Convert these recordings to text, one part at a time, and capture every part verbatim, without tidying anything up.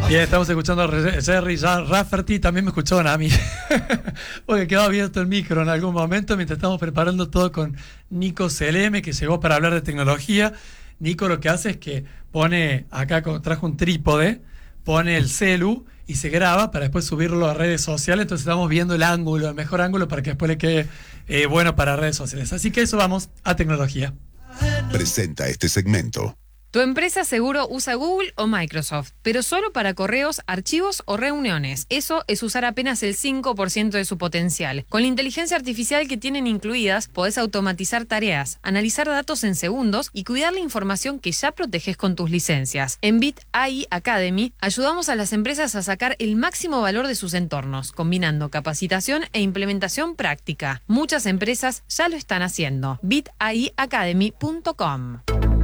Bien, estamos escuchando a Jerry Rafferty, también me escuchaban a mí, porque quedó abierto el micro en algún momento mientras estamos preparando todo con Nico Celeme, que llegó para hablar de tecnología. Nico lo que hace es que pone, acá trajo un trípode, pone el celu y se graba para después subirlo a redes sociales, entonces estamos viendo el ángulo, el mejor ángulo para que después le quede eh, bueno para redes sociales. Así que eso, vamos a tecnología. Presenta este segmento. Tu empresa seguro usa Google o Microsoft, pero solo para correos, archivos o reuniones. Eso es usar apenas el cinco por ciento de su potencial. Con la inteligencia artificial que tienen incluidas, podés automatizar tareas, analizar datos en segundos y cuidar la información que ya proteges con tus licencias. En Bit A I Academy, ayudamos a las empresas a sacar el máximo valor de sus entornos, combinando capacitación e implementación práctica. Muchas empresas ya lo están haciendo. bit a i academy punto com.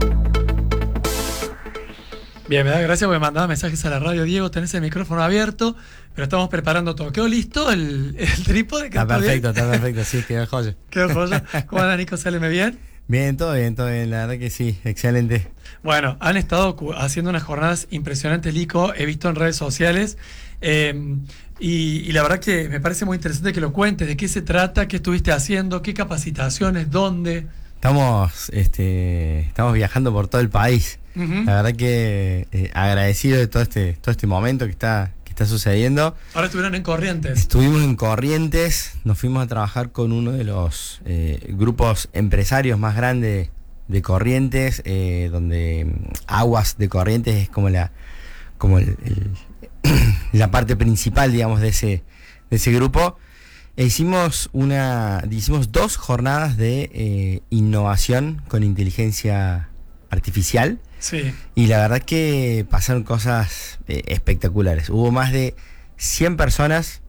Bien, me da gracias porque me mandaba mensajes a la radio. Diego, tenés el micrófono abierto, pero estamos preparando todo. ¿Quedó listo el, el trípode? Está perfecto, está perfecto, sí, quedó joya. Quedó joya. ¿Cómo anda, Nico? ¿Sáleme bien? Bien, todo bien, todo bien, la verdad que sí, excelente. Bueno, han estado haciendo unas jornadas impresionantes, Lico, he visto en redes sociales, eh, y, y la verdad que me parece muy interesante que lo cuentes, de qué se trata, qué estuviste haciendo, qué capacitaciones, dónde. Estamos, este, estamos viajando por todo el país. Uh-huh. La verdad que eh, agradecido de todo este, todo este momento que está, que está sucediendo. Ahora estuvieron en Corrientes. Estuvimos en Corrientes, nos fuimos a trabajar con uno de los eh, grupos empresarios más grandes de Corrientes, eh, donde Aguas de Corrientes es como la, como el, el, la parte principal, digamos, de ese, de ese grupo. E hicimos una, hicimos dos jornadas de eh, innovación con inteligencia artificial. Sí. Y la verdad que pasaron cosas eh, espectaculares. Hubo más de cien personas,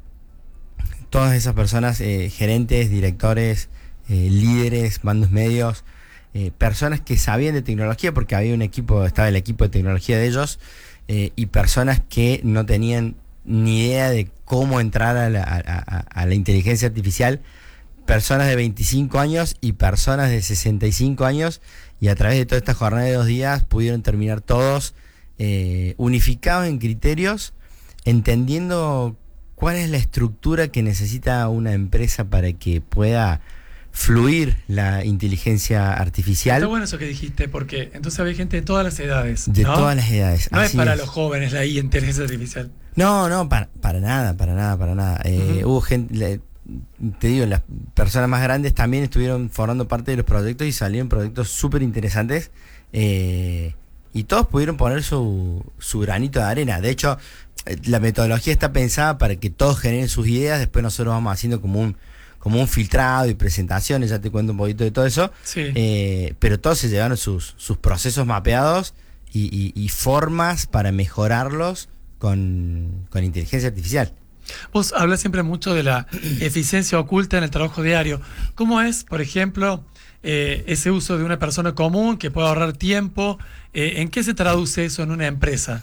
todas esas personas, eh, gerentes, directores, eh, líderes, mandos medios, eh, personas que sabían de tecnología porque había un equipo, estaba el equipo de tecnología de ellos, eh, y personas que no tenían ni idea de cómo entrar a la, a, a, a la inteligencia artificial, personas de veinticinco años y personas de sesenta y cinco años, y a través de toda esta jornada de dos días pudieron terminar todos eh, unificados en criterios, entendiendo cuál es la estructura que necesita una empresa para que pueda fluir la inteligencia artificial. Está bueno eso que dijiste, porque entonces había gente de todas las edades, De ¿no? todas las edades. No Así es para es. los jóvenes la inteligencia artificial. No, no, para, para nada, para nada, para nada. Eh, uh-huh. Hubo gente, le, te digo, las personas más grandes también estuvieron formando parte de los proyectos y salieron proyectos súper interesantes, eh, y todos pudieron poner su, su granito de arena. De hecho, la metodología está pensada para que todos generen sus ideas, después nosotros vamos haciendo como un como un filtrado y presentaciones, ya te cuento un poquito de todo eso, sí. eh, pero todos se llevaron sus, sus procesos mapeados y, y, y formas para mejorarlos con, con inteligencia artificial. Vos hablas siempre mucho de la eficiencia oculta en el trabajo diario. ¿Cómo es, por ejemplo, eh, ese uso de una persona común que puede ahorrar tiempo? Eh, ¿En qué se traduce eso en una empresa?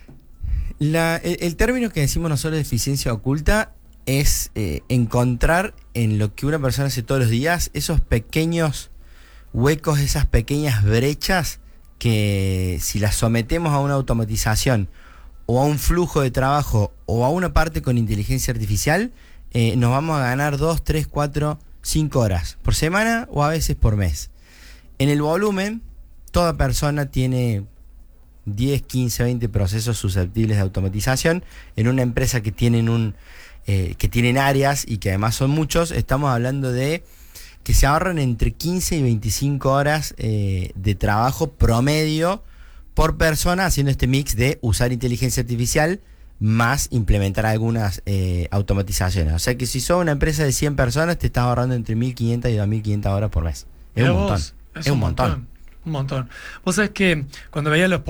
La, el, el término que decimos nosotros de eficiencia oculta es eh, encontrar en lo que una persona hace todos los días esos pequeños huecos, esas pequeñas brechas que si las sometemos a una automatización o a un flujo de trabajo o a una parte con inteligencia artificial, eh, nos vamos a ganar dos, tres, cuatro, cinco horas por semana o a veces por mes. En el volumen, toda persona tiene diez, quince, veinte procesos susceptibles de automatización. En una empresa que tienen un eh, que tienen áreas y que además son muchos, estamos hablando de que se ahorran entre quince y veinticinco horas eh, de trabajo promedio por persona, haciendo este mix de usar inteligencia artificial más implementar algunas eh, automatizaciones. O sea que si sos una empresa de cien personas, te estás ahorrando entre mil quinientas y dos mil quinientas horas por mes. Es un montón. Es un montón. Un montón. Vos sabés que cuando veía los